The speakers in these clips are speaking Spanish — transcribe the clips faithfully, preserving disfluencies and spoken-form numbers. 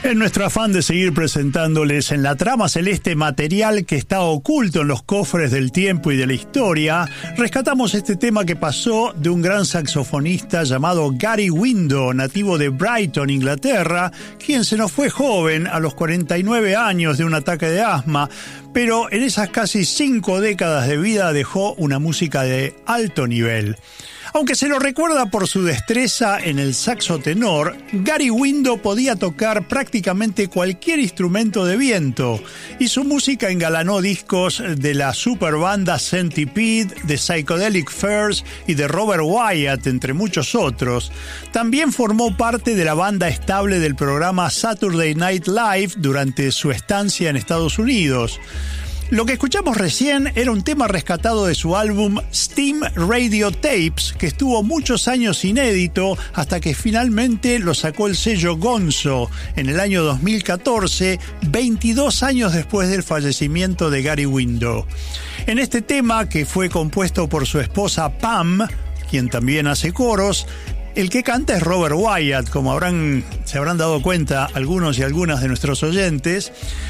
En nuestro afán de seguir presentándoles en la trama celeste material que está oculto en los cofres del tiempo y de la historia, rescatamos este tema que pasó de un gran saxofonista llamado Gary Window, nativo de Brighton, Inglaterra, quien se nos fue joven, a los cuarenta y nueve años, de un ataque de asma, pero en esas casi cinco décadas de vida dejó una música de alto nivel. Aunque se lo recuerda por su destreza en el saxo tenor, Gary Window podía tocar prácticamente cualquier instrumento de viento, y su música engalanó discos de la superbanda Centipede, de Psychedelic Furs y de Robert Wyatt, entre muchos otros. También formó parte de la banda estable del programa Saturday Night Live durante su estancia en Estados Unidos. Lo que escuchamos recién era un tema rescatado de su álbum Steam Radio Tapes, que estuvo muchos años inédito hasta que finalmente lo sacó el sello Gonzo en el año dos mil catorce, veintidós años después del fallecimiento de Gary Window. En este tema, que fue compuesto por su esposa Pam, quien también hace coros, el que canta es Robert Wyatt, como habrán, se habrán dado cuenta algunos y algunas de nuestros oyentes,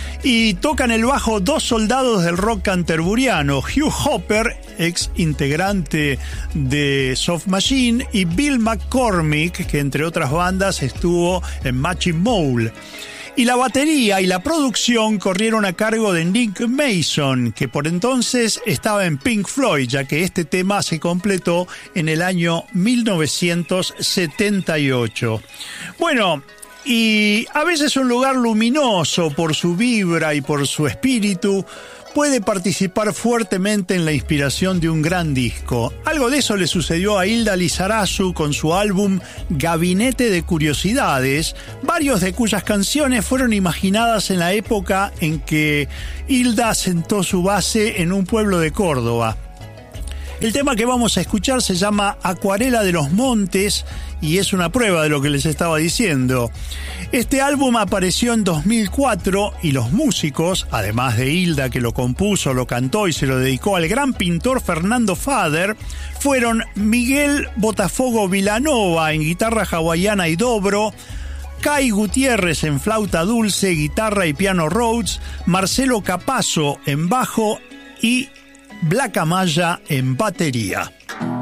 y tocan el bajo dos soldados del rock canterburiano, Hugh Hopper, ex integrante de Soft Machine, y Bill McCormick, que entre otras bandas estuvo en Matching Mole. Y la batería y la producción corrieron a cargo de Nick Mason, que por entonces estaba en Pink Floyd, ya que este tema se completó en el año mil novecientos setenta y ocho. Bueno, y a veces un lugar luminoso por su vibra y por su espíritu puede participar fuertemente en la inspiración de un gran disco. Algo de eso le sucedió a Hilda Lizarazu con su álbum Gabinete de Curiosidades, varios de cuyas canciones fueron imaginadas en la época en que Hilda asentó su base en un pueblo de Córdoba. El tema que vamos a escuchar se llama Acuarela de los Montes y es una prueba de lo que les estaba diciendo. Este álbum apareció en dos mil cuatro y los músicos, además de Hilda, que lo compuso, lo cantó y se lo dedicó al gran pintor Fernando Fader, fueron Miguel Botafogo Vilanova en guitarra hawaiana y dobro, Kai Gutiérrez en flauta dulce, guitarra y piano Rhodes, Marcelo Capazo en bajo y Black Amaya en batería.